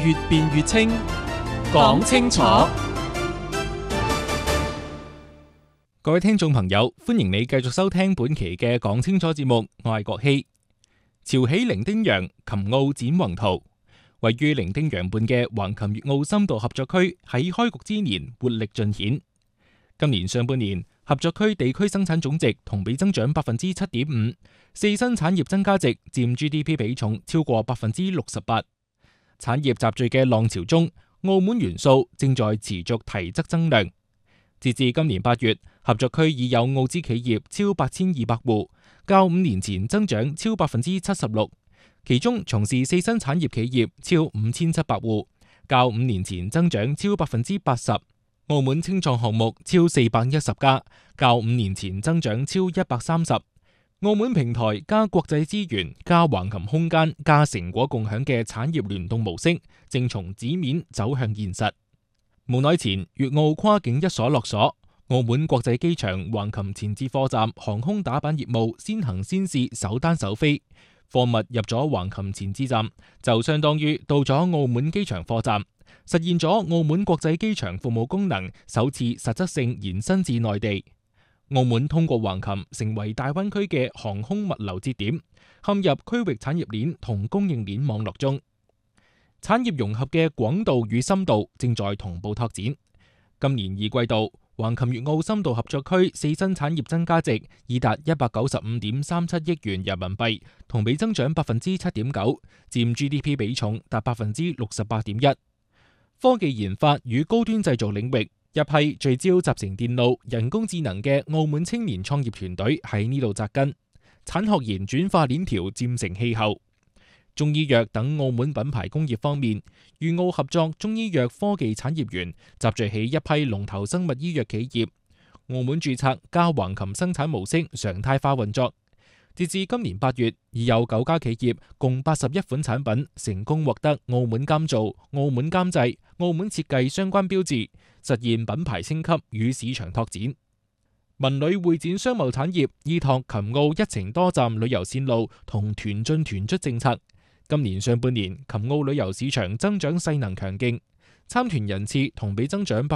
越辯越清，講清楚。各位聽眾朋友，歡迎你繼續收聽本期嘅講清楚節目，我係郭希。潮起伶仃洋，琴澳展宏圖。位於伶仃洋畔嘅橫琴粵澳深度合作區喺開局之年活力盡顯。今年上半年，合作區地區生產總值同比增長7.5%，四新產業增加值佔 GDP 比重超過68%。產業集聚嘅浪潮中，澳門元素正在持續提質增量。截至今年8月，合作區已有澳資企業超8200戶，較5年前增長超76%。其中從事四新產業企業超5700戶，較5年前增長超80%。澳門青創項目超410家，較5年前增長超130%。澳門平台加國際資源加橫琴空間加成果共享嘅產業聯動模式，正從紙面走向現實。無耐前，粵澳跨境一鎖落鎖，澳門國際機場橫琴前置貨站航空打板業務先行先試首單首飛，貨物入咗橫琴前置站，就相當於到咗澳門機場貨站，實現咗澳門國際機場服務功能首次實質性延伸至內地。澳門通過橫琴成為大灣區嘅航空物流節點，陷入區域產業鏈同供應鏈網絡中。產業融合嘅廣度與深度正在同步拓展。今年2季度，橫琴粵澳深度合作區四新產業增加值已達195.37億元人民幣，同比增長7.9%，佔 GDP 比重達68.1%。科技研發與高端製造領域，一批聚焦集成電路、人工智能嘅澳門青年創業團隊喺呢度扎根，產學研轉化鏈條漸成氣候。中醫藥等澳門品牌工業方面，粵澳合作中醫藥科技產業園集聚起一批龍頭生物醫藥企業。澳門註冊加橫琴生產模式常態化運作。截至今年8月，已有9家企業共81款產品成功獲得澳門監造、澳門監製、澳門設計相關標誌，實現品牌升級與市場拓展。文旅會展商貿產業依託琴澳一程多站旅遊線路同團進團出政策，今年上半年琴澳旅遊市場增長勢能強勁，參團人次同比增長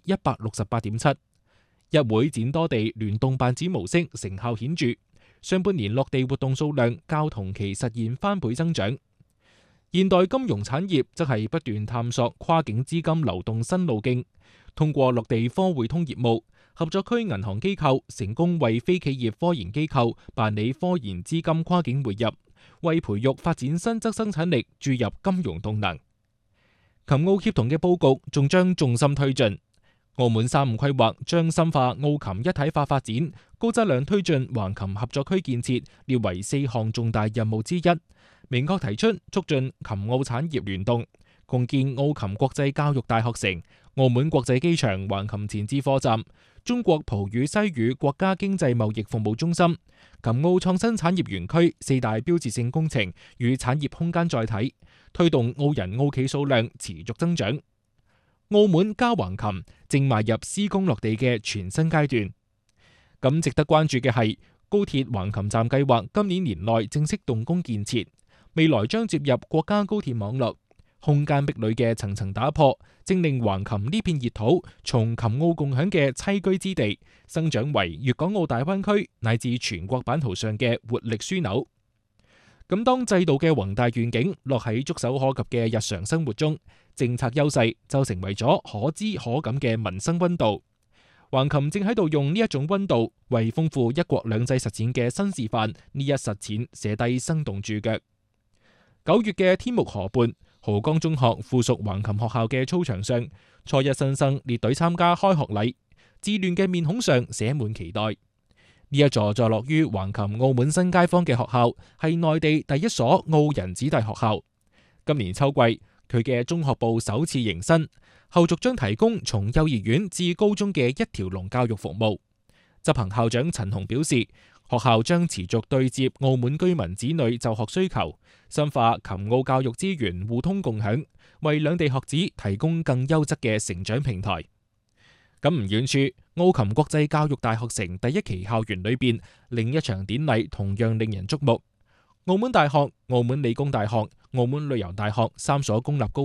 168.7%。一會展多地聯動辦展模式成效顯著，上半年落地活動數量較同期實現翻倍增長。現代金融產業則係不斷探索跨境資金流動新路徑，通過落地科匯通業務，合作區銀行機構成功為非企業科研機構辦理科研資金跨境匯入，為培育發展新質生產力注入金融動能。琴澳協同嘅佈局仲將重心推進。澳門3.5規劃將深化澳琴一體化發展，高質量推進橫琴合作區建設，列為4項重大任務之一。明確提出促進琴澳產業聯動，共建澳琴國際教育大學城、澳門國際機場橫琴前置貨站、中國葡語西語國家經濟貿易服務中心、琴澳創新產業園區4大標誌性工程與產業空間載體，推動澳人澳企數量持續增長。澳門加橫琴正邁入施工落地嘅全新階段。咁值得關注嘅係，高鐵橫琴站計劃今年年內正式動工建設，未來將接入國家高鐵網絡。空間壁壘嘅層層打破，正令橫琴呢片熱土從琴澳共享嘅棲居之地，生長為粵港澳大灣區乃至全國版圖上嘅活力樞紐。咁當制度嘅宏大願景落喺觸手可及嘅日常生活中，政策優勢就成為咗可知可感嘅民生溫度。橫琴正喺度用呢一種溫度，為豐富一國兩制實踐嘅新示範呢一實踐寫低生動注腳。9月嘅天目河畔，濠江中學附屬橫琴學校嘅操場上，初一新生列隊參加開學禮，稚嫩嘅面孔上寫滿期待。呢一座坐落於橫琴澳門新街坊嘅學校，係內地第一所澳人子弟學校。今年秋季，佢嘅中學部首次迎新，後續將提供從幼兒園至高中嘅一條龍教育服務。執行校長陳雄表示，學校將持續對接澳門居民子女就學需求，深化琴澳教育資源互通共享，為兩地學子提供更優質嘅成長平台。咁唔遠處，澳琴國際教育大學城第一期校園裏邊，另一場典禮同樣令人矚目。澳門大學、澳門理工大學、澳門旅遊大學3所公立高